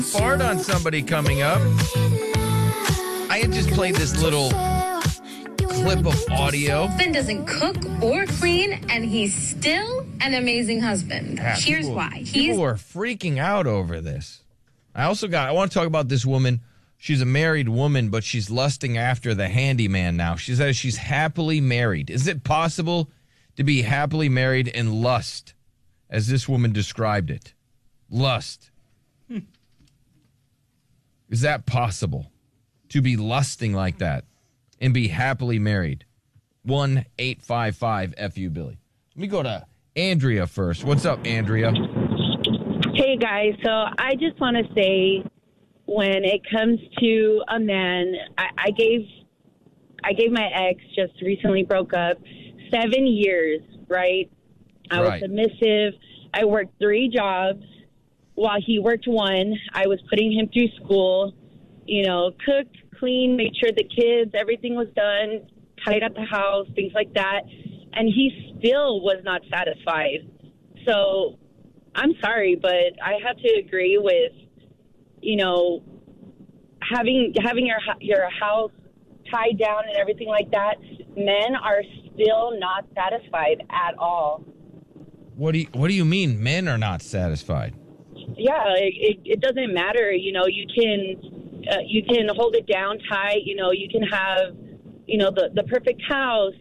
Fart on somebody coming up. I had just played this little clip of audio. Husband doesn't cook or clean, and he's still an amazing husband. Yeah, Here's why. People are freaking out over this. I want to talk about this woman. She's a married woman, but she's lusting after the handyman now. She says she's happily married. Is it possible to be happily married and lust, as this woman described it? Lust. Is that possible? To be lusting like that and be happily married? 1-855-FU-Billy. Let me go to Andrea first. What's up, Andrea? Hey, guys. So I just want to say, when it comes to a man, I gave my ex, just recently broke up, 7 years, right? I was submissive. I worked 3 jobs while he worked 1. I was putting him through school, cooked, cleaned, made sure the kids, everything was done, tied up the house, things like that. And he still was not satisfied. So I'm sorry, but I have to agree with, having your house tied down and everything like that. Men are still not satisfied at all. What do you mean men are not satisfied? Yeah, it doesn't matter. You can hold it down tight. You can have, the perfect house.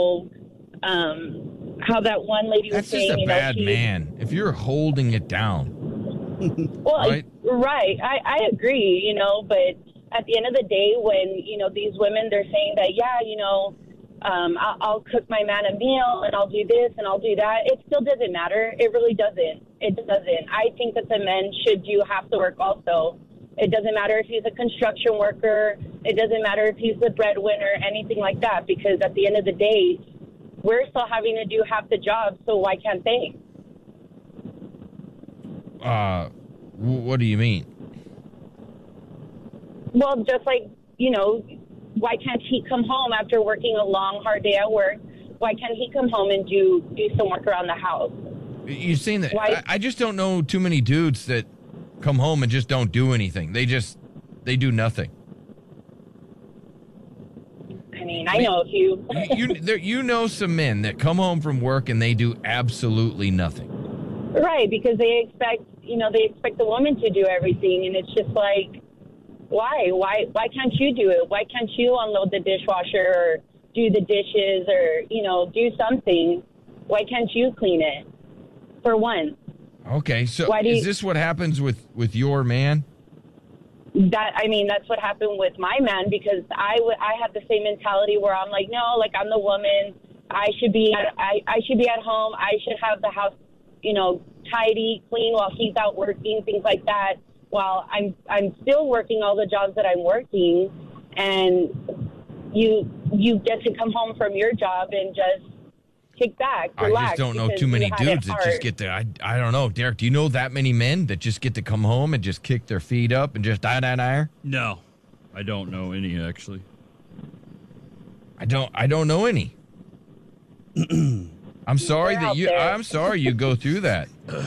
How that one lady was saying. That's just a bad man. If you're holding it down. Well, right. I agree. But at the end of the day, when these women, they're saying that, I'll cook my man a meal and I'll do this and I'll do that. It still doesn't matter. It really doesn't. It doesn't. I think that the men should do half the work also. It doesn't matter if he's a construction worker. It doesn't matter if he's the breadwinner, anything like that, because at the end of the day, we're still having to do half the job, so why can't they? What do you mean? Well, just like, why can't he come home after working a long, hard day at work? Why can't he come home and do some work around the house? You're saying that. I just don't know too many dudes that come home and just don't do anything. They do nothing. I know a few. you know some men that come home from work and they do absolutely nothing. Right, because they expect the woman to do everything, and it's just like, why? Why can't you do it? Why can't you unload the dishwasher or do the dishes or, do something? Why can't you clean it? For one. Okay, so is this what happens with your man? That's what happened with my man, because I have the same mentality where I'm like, no, like I'm the woman. I should be at home. I should have the house, tidy, clean while he's out working, things like that. While I'm still working all the jobs that I'm working, and you get to come home from your job and just kick back, relax. I just don't know too many dudes that just get to, I don't know. Derek, do you know that many men that just get to come home and just kick their feet up and just die? No, I don't know any, actually. I don't know any. I'm sorry I'm sorry you go through that.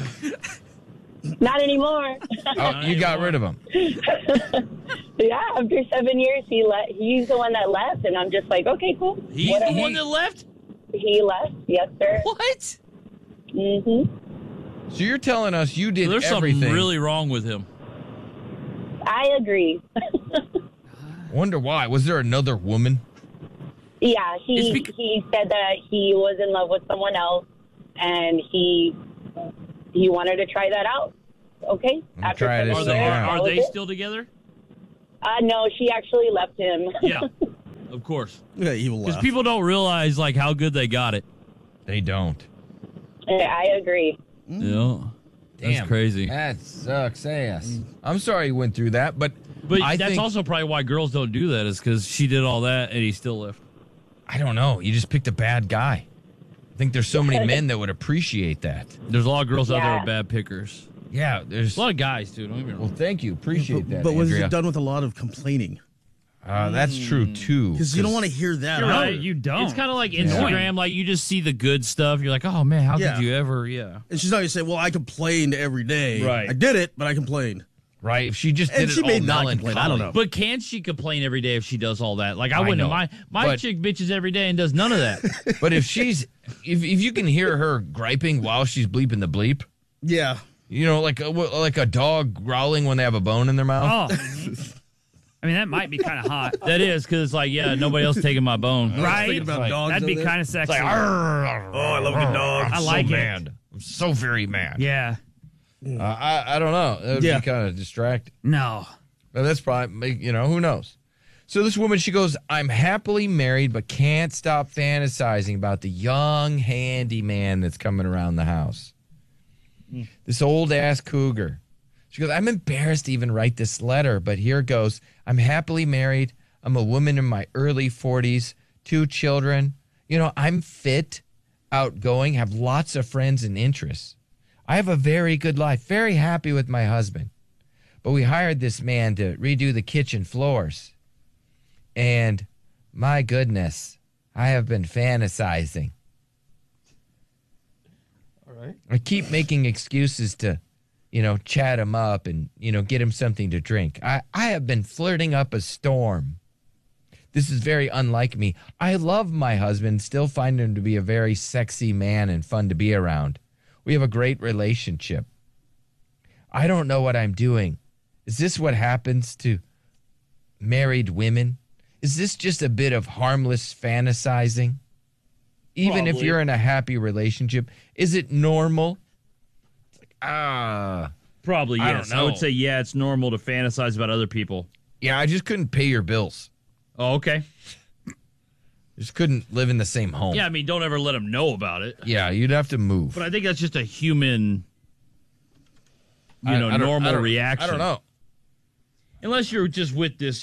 Not anymore. Oh, you got rid of him. Yeah, after 7 years, he's the one that left, and I'm just like, okay, cool. He's the one that left? He left, yes, sir. What? Mm-hmm. So you're telling us you did There's everything. something really wrong with him. I agree. Wonder why. Was there another woman? Yeah, he said that he was in love with someone else, and he wanted to try that out. Okay. Are they still together? No, she actually left him. Yeah, of course. Yeah, evil. Because people don't realize how good they got it. They don't. I agree. Yeah. Damn, that's crazy. That sucks ass. I'm sorry you went through that, but that's also probably why girls don't do that, is because she did all that and he still left. I don't know. You just picked a bad guy. I think there's so many men that would appreciate that. There's a lot of girls out there with bad pickers. Yeah, there's a lot of guys too. Don't get me wrong. Well, thank you. Appreciate that. But was it done with a lot of complaining? That's true too. Because you don't want to hear that. You're right. You don't. It's kind of like Instagram. Like you just see the good stuff. You're like, oh man, how could you ever? Yeah. And she's not going to say, well, I complained every day. Right. I did it, but I complained. Right? If she just And did she it may all not melancholy. complain. I don't know. But can she complain every day if she does all that? Like I I wouldn't. know, My but- chick bitches every day and does none of that. But if if you can hear her griping while she's bleeping the bleep, Yeah. you know, like a dog growling when they have a bone in their mouth. Oh. I mean, that might be kind of hot. That is because it's like, yeah, nobody else taking my bone. Right? Thinking about like- dogs That'd be over there. kind of sexy. It's like, "Arr, Oh, I love a good dog. I'm I so like it. mad. I'm so very mad. Yeah. I don't know. That would Yeah. be kind of distracting. No. But that's probably, who knows? So this woman, she goes, I'm happily married, but can't stop fantasizing about the young handyman that's coming around the house. This old ass cougar. She goes, I'm embarrassed to even write this letter, but here it goes. I'm happily married. I'm a woman in my early 40s, 2 children. I'm fit, outgoing, have lots of friends and interests. I have a very good life, very happy with my husband. But we hired this man to redo the kitchen floors. And my goodness, I have been fantasizing. All right. I keep making excuses to, chat him up and, get him something to drink. I have been flirting up a storm. This is very unlike me. I love my husband, still find him to be a very sexy man and fun to be around. We have a great relationship. I don't know what I'm doing. Is this what happens to married women? Is this just a bit of harmless fantasizing? Even if Probably. you're in a happy relationship, is it normal? It's like, Probably, I yes. don't I would know. say, yeah, it's normal to fantasize about other people. yeah, I just couldn't pay your bills. Oh, okay. Just couldn't live in the same home. Yeah, I mean, don't ever let them know about it. Yeah, you'd have to move. But I think that's just a human, I don't- normal I don't- reaction. I don't know. Unless you're just with this,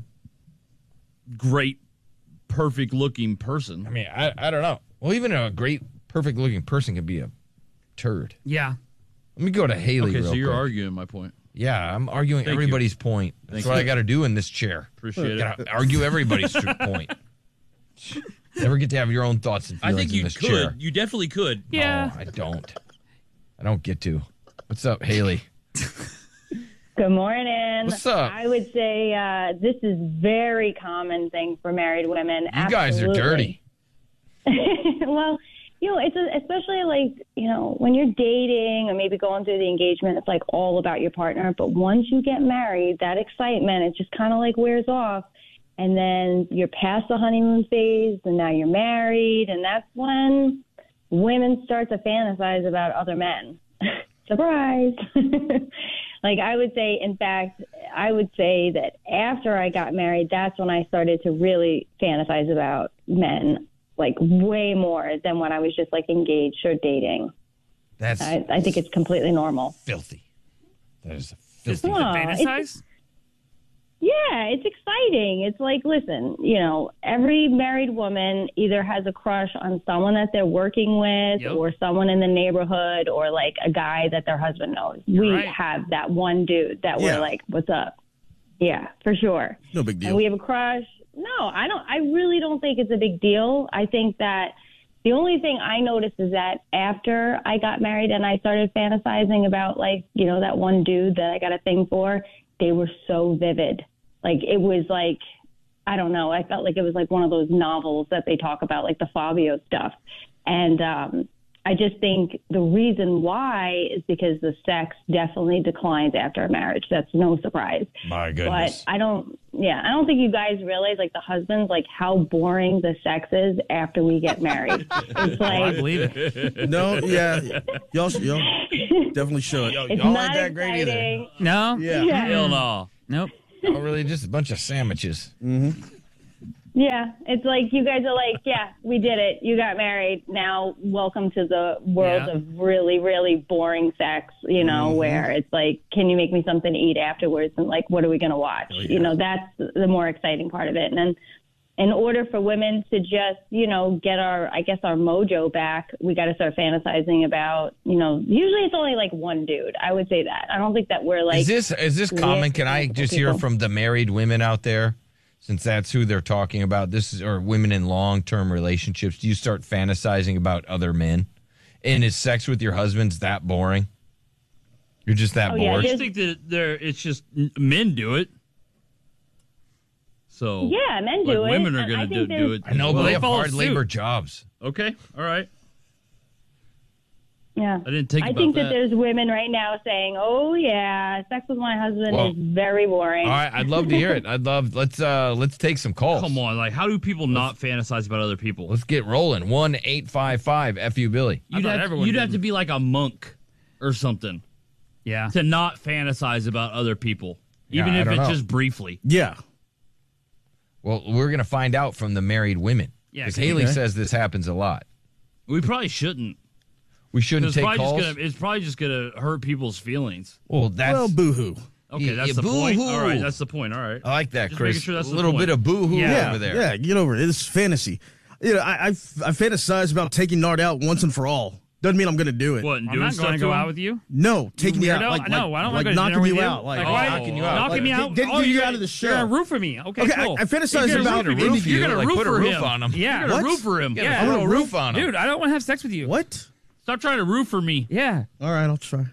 great, perfect-looking person. I mean, I don't know. Well, even a great, perfect-looking person could be a turd. Yeah. Let me go to Haley Okay, real so you're quick. arguing my point. Yeah, I'm arguing Thank you. everybody's point. That's Thank what you. I got to do in this chair. Appreciate it. Got to argue everybody's point. Never get to have your own thoughts and I feelings think in you this could. chair. You definitely could. Yeah. No, I don't. I don't get to. What's up, Haley? Good morning. What's up? I would say this is very common thing for married women. You guys are dirty. Well, it's especially like, when you're dating or maybe going through the engagement, it's like all about your partner. But once you get married, that excitement, it just kind of like wears off. And then you're past the honeymoon phase and now you're married. And that's when women start to fantasize about other men. Surprise. Like I would say, in fact, I would say that after I got married, that's when I started to really fantasize about men, like way more than when I was just like engaged or dating. That's I think it's completely normal. filthy. That is Just filthy. to Aw, fantasize? Yeah, it's exciting. It's like, listen, every married woman either has a crush on someone that they're working with Yep. or someone in the neighborhood or like a guy that their husband knows. We right. have that one dude that Yeah. we're like, what's up? Yeah, for sure. No big deal. And we have a crush. No, I really don't think it's a big deal. I think that the only thing I noticed is that after I got married and I started fantasizing about like, that one dude that I got a thing for, they were so vivid. Like it was like, I don't know. I felt like it was like one of those novels that they talk about, like the Fabio stuff. And I just think the reason why is because the sex definitely declines after a marriage. That's no surprise. My goodness. But I don't think you guys realize, like the husbands, like how boring the sex is after we get married. It's I like, believe it. No, yeah. Y'all definitely should. it's Y'all not ain't that great either. exciting. No? Yeah. Hell no. Nope. Oh, really? Just a bunch of sandwiches. Yeah, it's like you guys are like, yeah, we did it. You got married. Now, welcome to the world Yeah. of really, really boring sex, where it's like, can you make me something to eat afterwards? And like, what are we going to watch? That's the more exciting part of it. And then in order for women to just, get our mojo back, we got to start fantasizing about, usually it's only like one dude. I would say that. I don't think that we're like. Is this common? Can I just hear people. from the married women out there, since that's who they're talking about? Or women in long-term relationships. Do you start fantasizing about other men? And is sex with your husband's that boring? You're just that Oh, yeah, bored. I just think that it's just men do it. So Yeah, men like, do it. women are And I going to think do there's- it. I know, as but well. they have follow hard suit. labor jobs. Okay, all right. Yeah. I didn't think I about think that. that there's women right now saying, "Oh yeah, sex with my husband Well, is very boring." All right, I'd love to hear it. Let's take some calls. Come on, like how do people not fantasize about other people? Let's get rolling. 1-855-FU Billy. I thought everyone You'd have did. to be like a monk or something Yeah. to not fantasize about other people, even Yeah, I if don't it's know. just briefly. Yeah. Well, we're going to find out from the married women. Yeah, Because okay. Haley says this happens a lot. We probably shouldn't. We shouldn't It's take probably, calls. it's probably just gonna hurt people's feelings. Well, that's. Well, boo-hoo. Okay, Yeah, that's yeah, the point. boo-hoo. All right, that's the point. All right. I like that, Just Chris. making sure that's a the little point. bit of boo-hoo Yeah. over there. Yeah, get over it. It's fantasy. You know, I fantasize about taking Nard out once and for all. Doesn't mean I'm going to do it. What? And I'm doing not stuff going to to go him? out with you. No, taking you out. Weirdo. Like, No, I don't want like to go to knocking dinner with you you. out. Like, why- knocking you out. Knocking me out. Getting Oh, you you're out of the show. You're gonna root for me. Okay, Okay, cool. I fantasize You're gonna about root for roof me. you. You're gonna Like, root put a for roof him. on him. Yeah. You're gonna What? root for him. Yeah. Put a Oh, roof on him. Dude, I don't want to have sex with you. What? Stop trying to root for me. Yeah. All right, I'll try.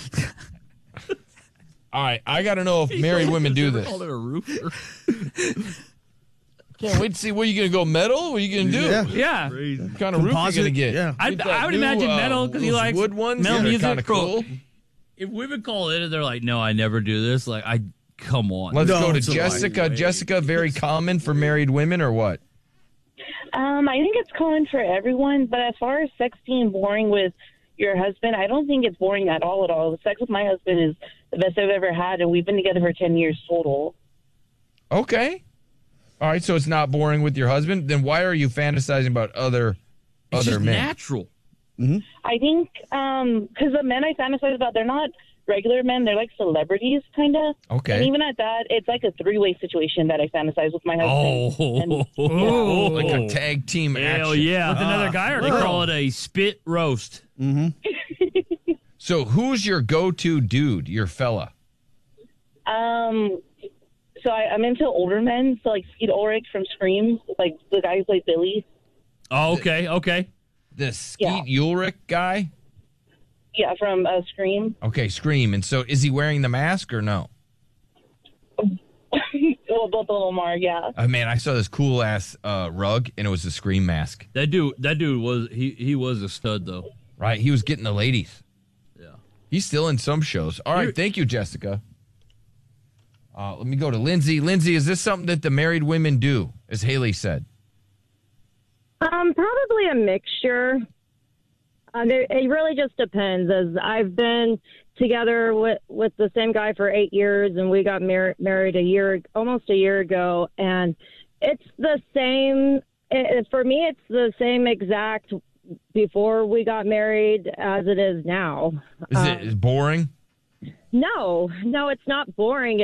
All right, I got to know if married women do this. Called it a roofer. Can't wait to see what you going to go metal. What are you going to do? Yeah. Yeah. What kind of roof you Composite, going to get? yeah. I Get that would new, imagine metal because he those likes wood ones. metal that are music. kind of cool. If women call in and they're like, "No, I never do this," like, come on. Let's No, go to it's a lie. Jessica. Jessica, very common for married women or what? I think it's common for everyone, but as far as sex being boring with your husband, I don't think it's boring at all. The sex with my husband is the best I've ever had, and we've been together for 10 years total. Okay. All right, so it's not boring with your husband. Then why are you fantasizing about other It's just men? natural. I think because the men I fantasize about, they're not regular men. They're like celebrities, kind of. Okay. And even at that, it's like a three-way situation that I fantasize with my husband. Oh, Like a tag team hell action. yeah! With another guy or They girl? call it a spit roast. So who's your go-to dude, your fella? So I'm into older men, so like Skeet Ulrich from Scream, like the guy who played Billy. Oh, okay. The Skeet Ulrich guy? Yeah, from Scream. Okay, Scream. And so is he wearing the mask or no? Well, both of them are, yeah. Man, I saw this cool-ass rug, and it was a Scream mask. That dude was he was a stud though. Right? He was getting the ladies. Yeah. He's still in some shows. All right, thank you, Jessica. Let me go to Lindsay. Lindsay, is this something that the married women do, as Haley said? Probably a mixture. It really just depends. As I've been together with the same guy for 8 years, and we got married almost a year ago, and it's the same. For me, it's the same exact before we got married as it is now. Is it boring? No, it's not boring.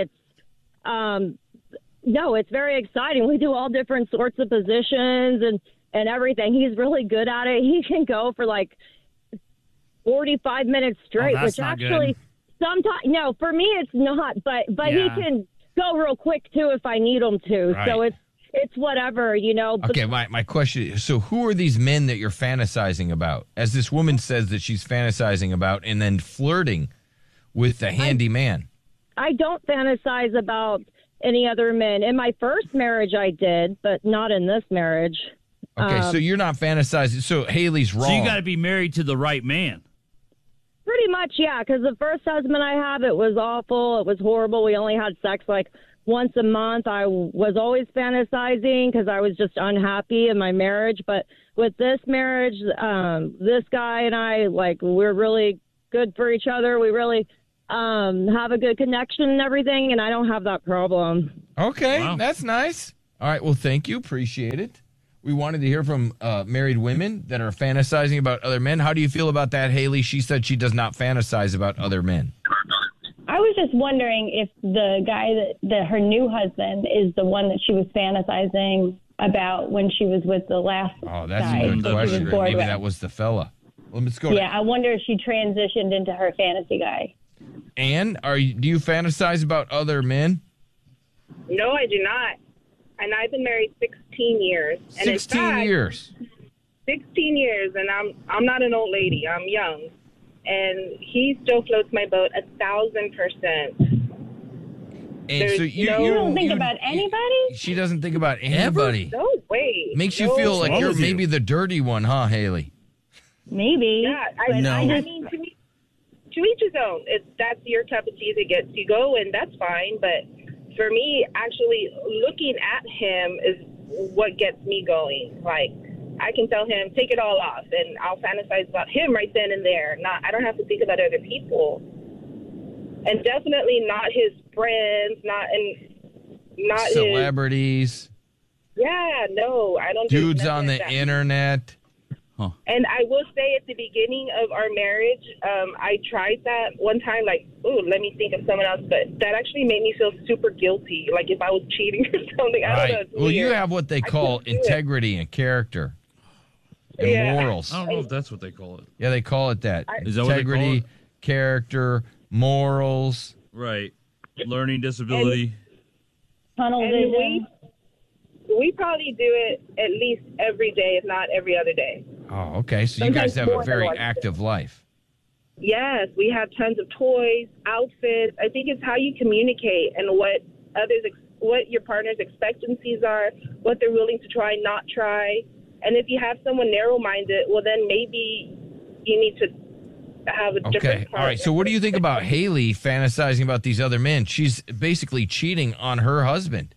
No, it's very exciting. We do all different sorts of positions and everything. He's really good at it. He can go for like 45 minutes straight, that's which not actually sometimes, no, for me it's not, but Yeah. he can go real quick too if I need him to. Right. So it's whatever, you know. But Okay, my question is, so who are these men that you're fantasizing about? As this woman says that she's fantasizing about and then flirting with the handy man. I don't fantasize about any other men. In my first marriage I did, but not in this marriage. Okay, so you're not fantasizing. So Haley's wrong. So you got to be married to the right man. Pretty much, yeah, because the first husband I had, it was awful. It was horrible. We only had sex like once a month. I was always fantasizing because I was just unhappy in my marriage. But with this marriage, this guy and I, like, we're really good for each other. We really have a good connection and everything, and I don't have that problem. Okay, Wow. that's nice. All right, well, thank you. Appreciate it. We wanted to hear from married women that are fantasizing about other men. How do you feel about that, Haley? She said she does not fantasize about other men. I was just wondering if the guy that her new husband is the one that she was fantasizing about when she was with the last Oh, that's guy a good that she was question. bored Maybe with. that was the fella. Let's go Yeah, I wonder if she transitioned into her fantasy guy. to Ann. Do you fantasize about other men? No, I do not. And I've been married 16 years. And 16 in fact, years. 16 years, and I'm not an old lady. I'm young. and he still floats my boat 1,000%. And so You don't think about anybody? She doesn't think about anybody. No way. Makes you feel like you're maybe the dirty one, huh, Haley? Maybe. Yeah, I mean, to each his own. That's your cup of tea that gets you go, and that's fine. But for me, actually looking at him is what gets me going. Like, I can tell him, take it all off, and I'll fantasize about him right then and there. I don't have to think about other people. And definitely not his friends, not celebrities. Yeah, no, I don't. Dudes on the internet. Huh. And I will say at the beginning of our marriage, I tried that one time, like, let me think of someone else. But that actually made me feel super guilty, like if I was cheating or something. I don't know. It's Well, weird. you have what they call integrity and character and morals. I don't know if that's what they call it. Yeah, they call it that. Is that what they call Integrity, it? character, morals. Right. Learning disability. Tunnel And vision. we probably do it at least every day, if not every other day. Oh, okay. So you Sometimes guys have a more than very one. active life. Yes, we have tons of toys, outfits. I think it's how you communicate and what what your partner's expectancies are, what they're willing to try, not try. And if you have someone narrow-minded, well, then maybe you need to have a different Okay. partner. All right. So what do you think about Haley fantasizing about these other men? She's basically cheating on her husband.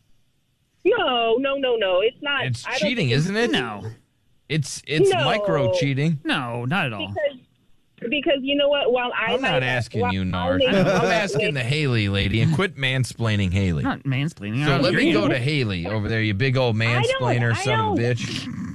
No. It's not. It's I don't cheating, think isn't it? No. It's No. micro cheating. No, not at all. Because you know what? While I'm not asking you, Nard. I'm I'm asking the Haley lady, and quit mansplaining Haley. Not mansplaining. So I don't let me hear go you. to Haley over there, you big old mansplainer, I son of a don't- bitch.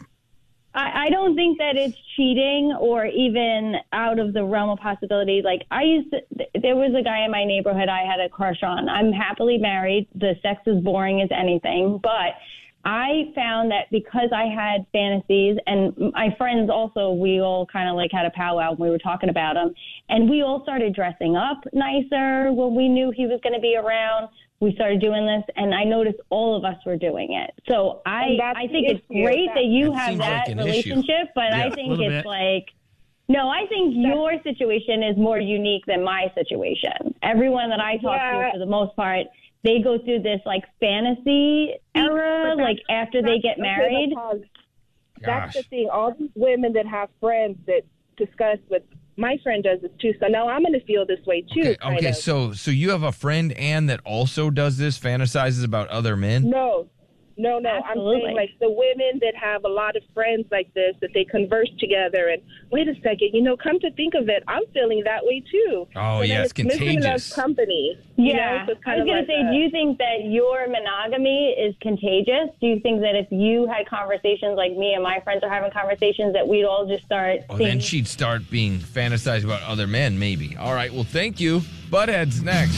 I don't think that it's cheating or even out of the realm of possibility. Like, there was a guy in my neighborhood I had a crush on. I'm happily married. The sex is boring as anything. But I found that because I had fantasies, and my friends also, we all kind of like had a powwow when we were talking about them. And we all started dressing up nicer when we knew he was going to be around. We started doing this, and I noticed all of us were doing it. So I think it's great that you That have seems that like an relationship, but Yeah. I think Little it's bit. like, no, I think your situation is more unique than my situation. Everyone that I talk to, for the most part, they go through this like fantasy era, like after they get married. That's the thing. All these women that have friends that discuss what my friend does this too. So now I'm going to feel this way too. Okay, so you have a friend, Ann, that also does this, fantasizes about other men? No. Absolutely. I'm saying like the women that have a lot of friends like this, that they converse together. And wait a second, come to think of it, I'm feeling that way too. Oh, So yeah, then it's contagious. enough company. Yeah. So it's I kind was going of to say, do you think that your monogamy is contagious? Do you think that if you had conversations like me and my friends are having conversations that we'd all just start Oh, thinking, then she'd start being fantasized about other men, maybe. All right, well, thank you. Butthead's next.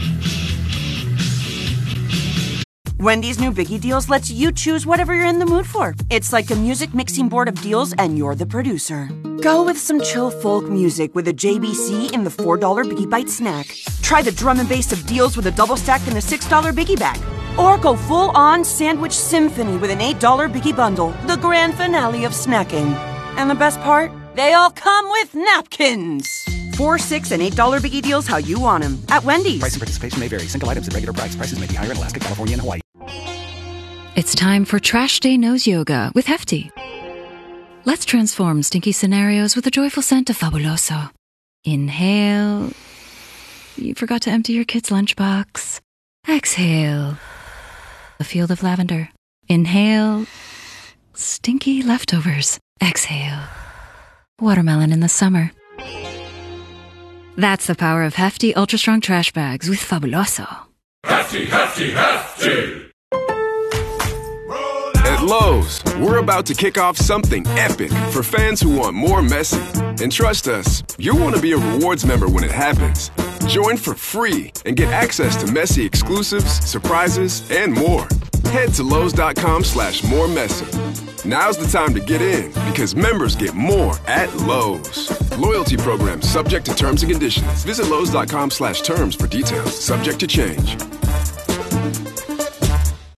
Wendy's new Biggie Deals lets you choose whatever you're in the mood for. It's like a music mixing board of deals, and you're the producer. Go with some chill folk music with a JBC in the $4 Biggie Bite snack. Try the drum and bass of deals with a double stack in the $6 Biggie Bag. Or go full-on sandwich symphony with an $8 Biggie Bundle, the grand finale of snacking. And the best part? They all come with napkins. $4, $6, and $8 Biggie Deals how you want them. At Wendy's. Price and participation may vary. Single items at regular price. Prices may be higher in Alaska, California, and Hawaii. It's time for Trash Day Nose Yoga with Hefty. Let's transform stinky scenarios with the joyful scent of Fabuloso. Inhale. You forgot to empty your kid's lunchbox. Exhale. A field of lavender. Inhale. Stinky leftovers. Exhale. Watermelon in the summer. That's the power of Hefty Ultra Strong Trash Bags with Fabuloso. Hefty, hefty, hefty! At Lowe's, we're about to kick off something epic for fans who want more messy. And trust us, you'll want to be a rewards member when it happens. Join for free and get access to messy exclusives, surprises, and more. Head to Lowe's.com/more messy. Now's the time to get in because members get more at Lowe's. Loyalty program subject to terms and conditions. Visit Lowe's.com/terms for details. Subject to change. Thank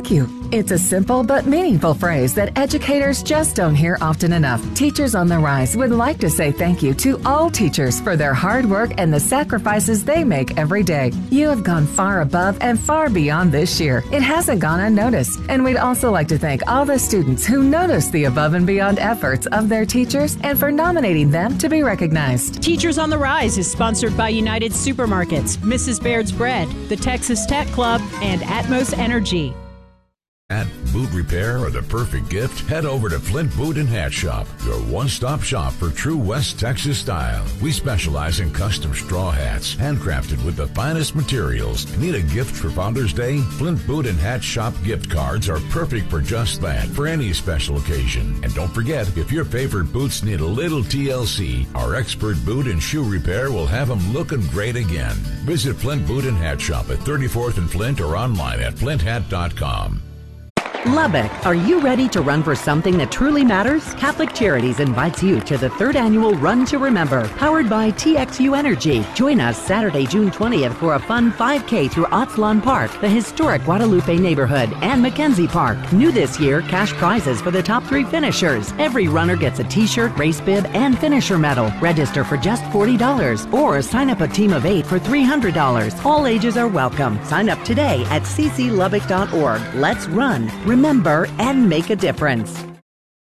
thank you. It's a simple but meaningful phrase that educators just don't hear often enough. Teachers on the Rise would like to say thank you to all teachers for their hard work and the sacrifices they make every day. You have gone far above and far beyond this year. It hasn't gone unnoticed. And we'd also like to thank all the students who noticed the above and beyond efforts of their teachers and for nominating them to be recognized. Teachers on the Rise is sponsored by United Supermarkets, Mrs. Baird's Bread, the Texas Tech Club, and Atmos Energy. At boot repair or the perfect gift, head over to Flint Boot and Hat Shop, your one-stop shop for true West Texas style. We specialize in custom straw hats, handcrafted with the finest materials. Need a gift for Father's Day? Flint Boot and Hat Shop gift cards are perfect for just that, for any special occasion. And don't forget, if your favorite boots need a little TLC, our expert boot and shoe repair will have them looking great again. Visit Flint Boot and Hat Shop at 34th and Flint or online at flinthat.com. Lubbock, are you ready to run for something that truly matters? Catholic Charities invites you to the 3rd annual Run to Remember, powered by TXU Energy. Join us Saturday, June 20th for a fun 5K through Otzlawn Park, the historic Guadalupe neighborhood, and Mackenzie Park. New this year, cash prizes for the top 3 finishers. Every runner gets a t-shirt, race bib, and finisher medal. Register for just $40 or sign up a team of 8 for $300. All ages are welcome. Sign up today at cclubbock.org. Let's run, remember, and make a difference.